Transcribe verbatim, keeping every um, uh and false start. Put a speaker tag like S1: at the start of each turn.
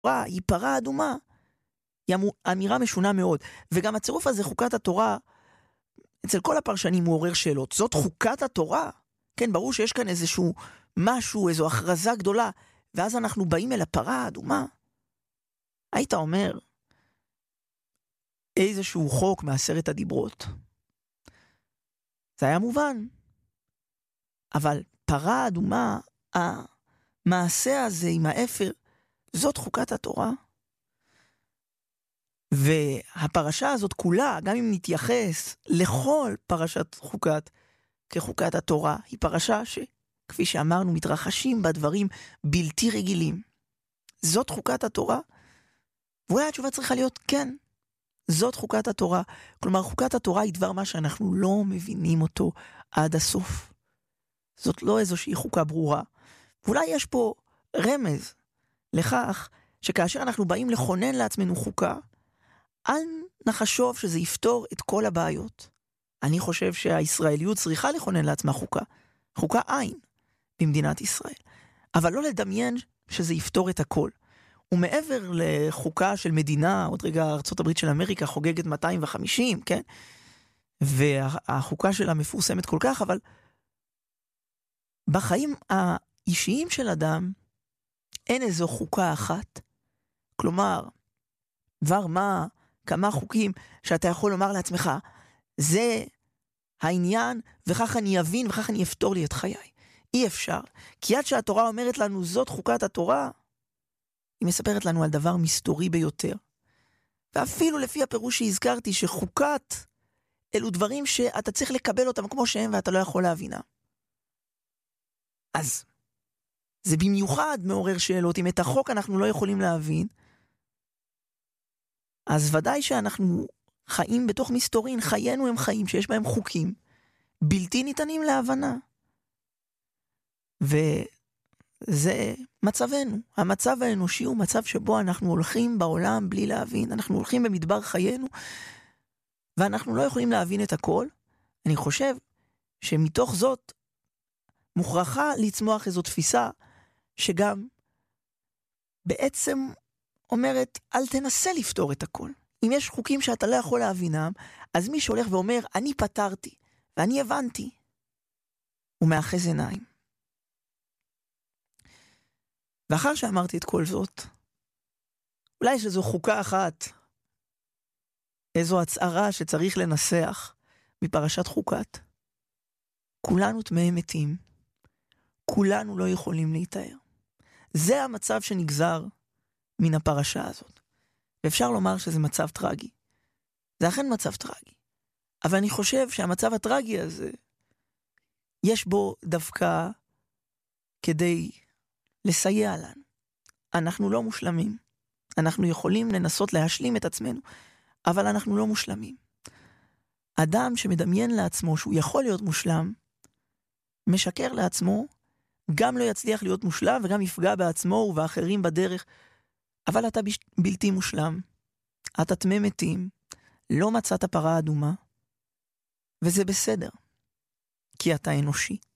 S1: היא פרה אדומה, היא אמירה משונה מאוד. וגם הצירוף הזה, חוקת התורה, אצל כל הפרשנים הוא עורר שאלות. זאת חוקת התורה? כן, ברור שיש כאן איזשהו משהו, איזו הכרזה גדולה, ואז אנחנו באים אל הפרה האדומה. היית אומר, איזשהו חוק מעשרת הדיברות. זה היה מובן. אבל פרה אדומה, המעשה הזה עם האפר, זאת חוקת התורה. והפרשה הזאת כולה, גם אם נתייחס לכל פרשת חוקת כחוקת התורה, היא פרשה שכפי שאמרנו, מתרחשים בה דברים בלתי רגילים. זאת חוקת התורה? ואולי התשובה צריכה להיות כן. זאת חוקת התורה. כלומר, חוקת התורה היא דבר מה שאנחנו לא מבינים אותו עד הסוף. זאת לא איזושהי חוקה ברורה. ואולי יש פה רמז לכך שכאשר אנחנו באים לכונן לעצמנו חוקה, אל נחשוב שזה יפתור את כל הבעיות. אני חושב שהישראליות צריכה לכונן לעצמה חוקה. חוקה עין במדינת ישראל. אבל לא לדמיין שזה יפתור את הכל. ומעבר לחוקה של מדינה, עוד רגע ארצות הברית של אמריקה חוגגת מאתיים וחמישים, כן? והחוקה שלה מפורסמת כל כך, אבל בחיים האישיים של אדם אין איזו חוקה אחת. כלומר, דבר מה, כמה חוקים שאתה יכול לומר לעצמך, זה העניין, וכך אני אבין, וכך אני אפתור לי את חיי. אי אפשר. כי עד שהתורה אומרת לנו, זאת חוקת התורה, היא מספרת לנו על דבר מסתורי ביותר. ואפילו לפי הפירוש שהזכרתי, שחוקת אלו דברים שאתה צריך לקבל אותם כמו שהם, ואתה לא יכול להבינם. אז זה במיוחד מעורר שאלות. אם את החוק אנחנו לא יכולים להבין, אז ודאי שאנחנו חיים בתוך מסתורין. חיינו הם חיים שיש בהם חוקים בלתי ניתנים להבנה. וזה מצבנו. המצב האנושי הוא מצב שבו אנחנו הולכים בעולם בלי להבין. אנחנו הולכים במדבר חיינו, ואנחנו לא יכולים להבין את הכל. אני חושב שמתוך זאת מוכרחה לצמוח איזו תפיסה שגם בעצם אומרת, אל תנסה לפתור את הכל. אם יש חוקים שאתה לא יכול להבינם, אז מי שהולך ואומר, אני פתרתי, ואני הבנתי, הוא מאחז עיניים. ואחר שאמרתי את כל זאת, אולי יש איזו חוקה אחת, איזו הצערה שצריך לנסח מפרשת חוקת. כולנו טמאי מתים. כולנו לא יכולים להתאר. זה המצב שנגזר מן הפרשה הזאת. ואפשר לומר שזה מצב טרגי. זה אכן מצב טרגי. אבל אני חושב שהמצב הטרגי הזה, יש בו דווקא כדי לסייע לנו. אנחנו לא מושלמים. אנחנו יכולים לנסות להשלים את עצמנו, אבל אנחנו לא מושלמים. אדם שמדמיין לעצמו שהוא יכול להיות מושלם, משקר לעצמו, גם לא יצליח להיות מושלם, וגם יפגע בעצמו ובאחרים בדרך. אבל אתה בלתי מושלם. אתה טמא מתים, לא מצאת פרה אדומה, וזה בסדר, כי אתה אנושי.